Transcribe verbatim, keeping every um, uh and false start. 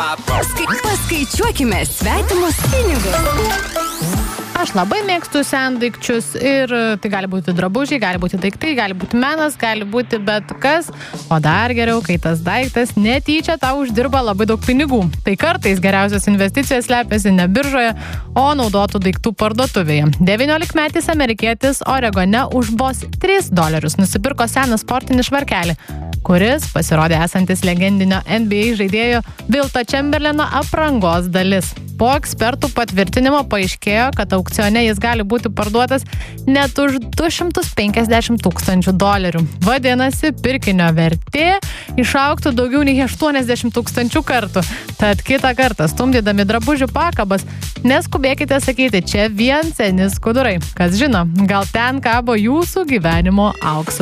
Paskai, paskaičiuokime svetimus pinigus. Aš labai mėgstu sendaikčius ir tai gali būti drabužiai, gali būti daiktai, gali būti menas, gali būti bet kas, o dar geriau, kai tas daiktas netyčia tau uždirba labai daug pinigų. Tai kartais geriausios investicijos slepiasi ne biržoje, o naudotų daiktų parduotuvėje. devyniolikmetis amerikietis Oregone už vos tris dolerius nusipirko seną sportinį švarkelį, kuris pasirodė esantis legendinio N B A žaidėjo Wilto Chamberlaino aprangos dalis. Po ekspertų patvirtinimo paaiškėjo, kad aukcione jis gali būti parduotas net už du šimtus penkiasdešimt tūkstančių dolerių. Vadinasi, pirkinio vertė išaugtų daugiau nei aštuoniasdešimt tūkstančių kartų. Tad kitą kartą, stumdydami drabužių pakabas, neskubėkite sakyti, čia vien seni skudurai. Kas žino, gal ten kabo jūsų gyvenimo aukso